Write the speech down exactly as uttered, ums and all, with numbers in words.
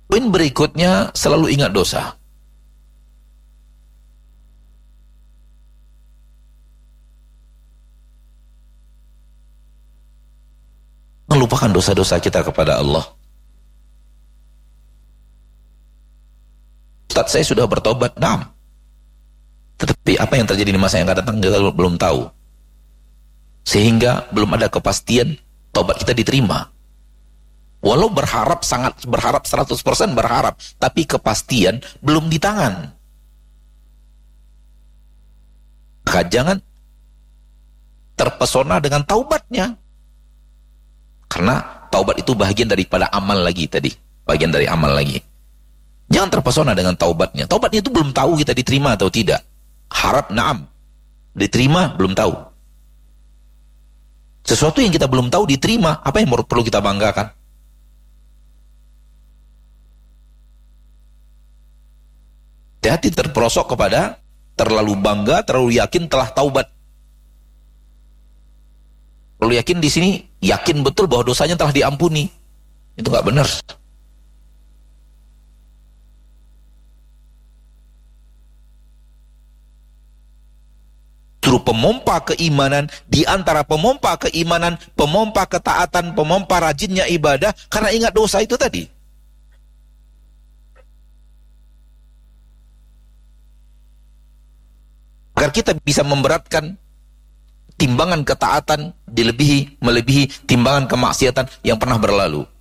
Poin berikutnya, selalu ingat dosa. Melupakan dosa-dosa kita kepada Allah. Ustaz, saya sudah bertobat, nah. Tetapi apa yang terjadi di masa yang akan datang kita belum tahu. Sehingga belum ada kepastian tobat kita diterima. Walau berharap, sangat berharap, seratus persen berharap, tapi kepastian belum di tangan. Maka jangan terpesona dengan taubatnya. Karena taubat itu bagian daripada amal lagi tadi. Bagian dari amal lagi. Jangan terpesona dengan taubatnya. Taubatnya itu belum tahu kita diterima atau tidak. Harap na'am. Diterima, belum tahu. Sesuatu yang kita belum tahu diterima, apa yang perlu kita banggakan? Hati-hati terperosok kepada terlalu bangga, terlalu yakin telah taubat. Terlalu yakin di sini, yakin betul bahwa dosanya telah diampuni. Itu nggak benar. Justru pemompa keimanan, di antara pemompa keimanan, pemompa ketaatan, pemompa rajinnya ibadah, karena ingat dosa itu tadi. Agar kita bisa memberatkan timbangan ketaatan dilebihi, melebihi timbangan kemaksiatan yang pernah berlalu.